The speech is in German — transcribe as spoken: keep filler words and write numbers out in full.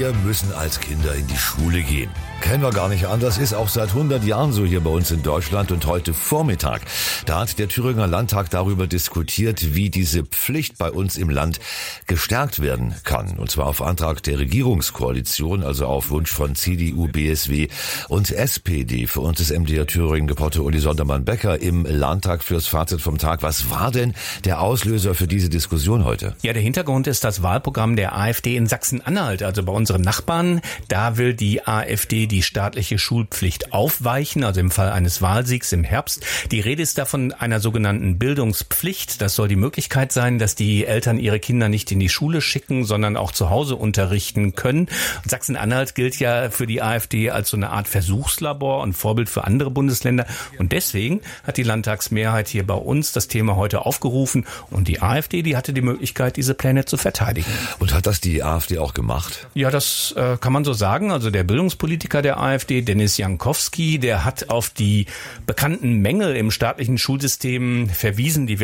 Wir müssen als Kinder in die Schule gehen. Kennen wir gar nicht anders, ist auch seit hundert Jahren so hier bei uns in Deutschland. Und heute Vormittag, da hat der Thüringer Landtag darüber diskutiert, wie diese Pflicht bei uns im Land gestärkt werden kann. Und zwar auf Antrag der Regierungskoalition, also auf Wunsch von C D U, B S W und S P D. Für uns ist M D R Thüringen-Reporter Uli Sondermann-Becker im Landtag fürs Fazit vom Tag. Was war denn der Auslöser für diese Diskussion heute? Ja, der Hintergrund ist das Wahlprogramm der AfD in Sachsen-Anhalt, also bei unseren Nachbarn. Da will die AfD die staatliche Schulpflicht aufweichen, also im Fall eines Wahlsiegs im Herbst. Die Rede ist da von einer sogenannten Bildungspflicht. Das soll die Möglichkeit sein, dass die Eltern ihre Kinder nicht in die Schule schicken, sondern auch zu Hause unterrichten können. Und Sachsen-Anhalt gilt ja für die AfD als so eine Art Versuchslabor und Vorbild für andere Bundesländer. Und deswegen hat die Landtagsmehrheit hier bei uns das Thema heute aufgerufen. Und die AfD, die hatte die Möglichkeit, diese Pläne zu verteidigen. Und hat das die AfD auch gemacht? Ja, das äh, kann man so sagen. Also der Bildungspolitiker der AfD, Dennis Jankowski, der hat auf die bekannten Mängel im staatlichen Schulsystem verwiesen, die wir